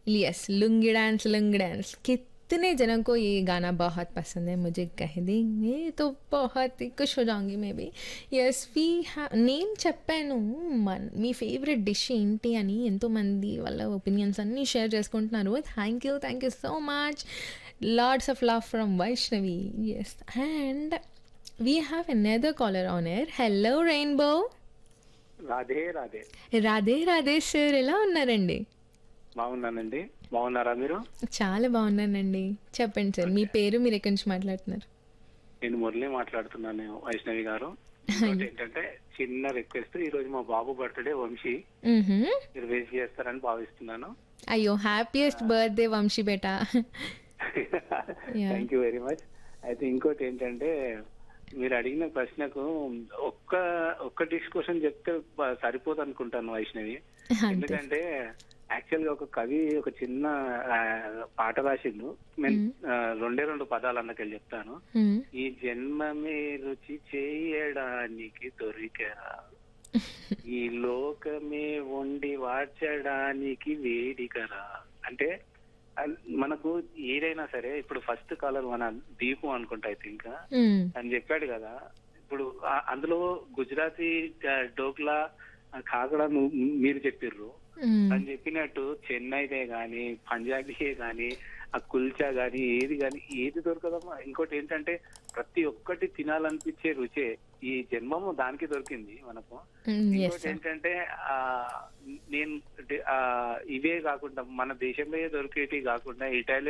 Yes, lungi dance कितने जनों को ये गाना बहुत पसंद है, मुझे कह देंगे तो बहुत ही खुश हो जाऊंगी मैं भी. ఎస్ వి నేమ్ చెప్పాను. మీ ఫేవరెట్ డిష్ ఏంటి అని ఎంతోమంది వాళ్ళ ఒపీనియన్స్ అన్నీ షేర్ చేసుకుంటున్నారు. Thank you so much. Lots of love from Vaishnavi. Yes and we have another caller on air. Hello rainbow. Radhe Radhe. Radhe Radhe sir, ఎలా ఉన్నారండి? బాగున్నానండి. బాగున్నారా మీరు? చాలా బాగున్నానండి. చెప్పండి సార్, మీ పేరు, మీరు ఎక్కడి నుంచి మాట్లాడుతున్నారు? నేను మురళి మాట్లాడుతున్నాను వైష్ణవి గారు. ఇంకోటి ఏంటంటే చిన్న రిక్వెస్ట్, ఈ రోజు మా బాబు బర్త్డే వంశీ, మ్హూ. మీరు వేసి చేస్తారని భావిస్తున్నాను. అయ్యో, happiest birthday Vamsi beta. Thank you very much. అయితే ఇంకోటి ఏంటంటే మీరు అడిగిన ప్రశ్నకు ఒక్క ఒక్క డిష్ క్వశ్చన్ చెప్తే సరిపోదు అనుకుంటాను వైష్ణవి. ఎందుకంటే యాక్చువల్ గా ఒక కవి ఒక చిన్న పాట రాసిండు. నేను రెండు పదాలు అన్నకెళ్ళి చెప్తాను. ఈ జన్మమే రుచి చేయడానికి దొరికరా, ఈ లోకమే వండి వార్చడానికి వేడికరా. అంటే మనకు ఏదైనా సరే, ఇప్పుడు ఫస్ట్ కాలర్ మన దీపు అనుకుంటా, ఐ థింక్ అని చెప్పాడు కదా. ఇప్పుడు అందులో గుజరాతీ డోక్లా కాకడా మీరు చెప్పిర్రు అని చెప్పినట్టు, చెన్నైదే గాని పంజాబీయే గాని ఆ కుల్చా గాని ఏది దొరకదమ్మా. ఇంకోటి ఏంటంటే ప్రతి ఒక్కటి తినాలనిపించే రుచే ఈ జన్మము దానికి దొరికింది మనకు. ఇంకోటి ఏంటంటే నేను ఇవే కాకుండా మన దేశంలో దొరికేటి కాకుండా ఇటాలియన్